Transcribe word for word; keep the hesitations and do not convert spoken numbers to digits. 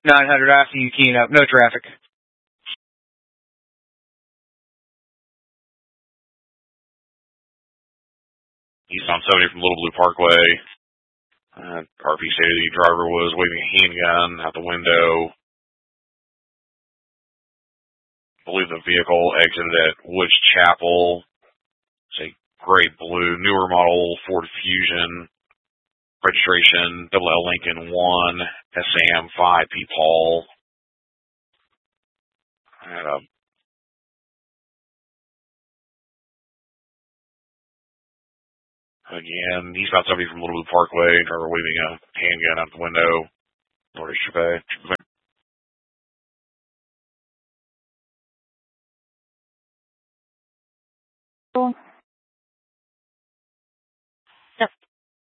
nine hundred after you keying up. No traffic. Eastbound seventy from Little Blue Parkway. Uh, R P stated the driver was waving a handgun out the window. I believe the vehicle exited at Woods Chapel. It's a gray blue, newer model Ford Fusion. Registration, Double L Lincoln one, S A M five, P. Paul. And, uh, again, eastbound seventy from Little Blue Parkway, driver waving a handgun out the window. North Chapet.